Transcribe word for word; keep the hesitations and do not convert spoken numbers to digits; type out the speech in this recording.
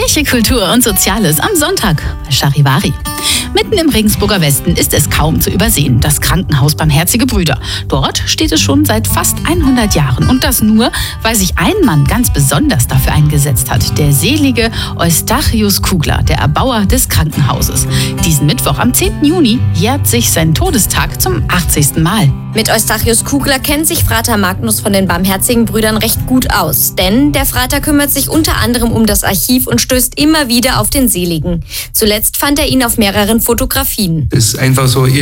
Kirche, Kultur und Soziales am Sonntag bei Charivari. Mitten im Regensburger Westen ist es kaum zu übersehen, das Krankenhaus Barmherzige Brüder. Dort steht es schon seit fast hundert Jahren. Und das nur, weil sich ein Mann ganz besonders dafür eingesetzt hat. Der selige Eustachius Kugler, der Erbauer des Krankenhauses. Diesen Mittwoch am zehnten Juni jährt sich sein Todestag zum achtzigsten Mal. Mit Eustachius Kugler kennt sich Frater Magnus von den Barmherzigen Brüdern recht gut aus. Denn der Frater kümmert sich unter anderem um das Archiv und stößt immer wieder auf den Seligen. Zuletzt fand er ihn auf mehreren Fotografien. Das ist einfach so